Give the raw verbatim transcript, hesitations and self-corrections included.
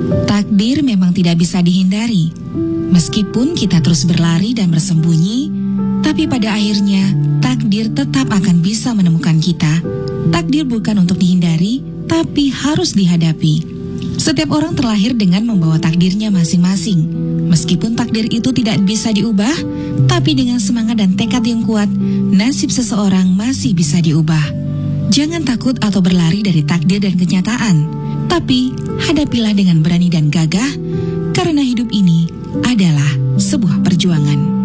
Takdir memang tidak bisa dihindari. Meskipun kita terus berlari dan bersembunyi, tapi pada akhirnya takdir tetap akan bisa menemukan kita. Takdir bukan untuk dihindari, tapi harus dihadapi. Setiap orang terlahir dengan membawa takdirnya masing-masing. Meskipun takdir itu tidak bisa diubah, tapi dengan semangat dan tekad yang kuat, nasib seseorang masih bisa diubah. Jangan takut atau berlari dari takdir dan kenyataan, tapi hadapilah dengan berani dan gagah, karena hidup ini adalah sebuah perjuangan.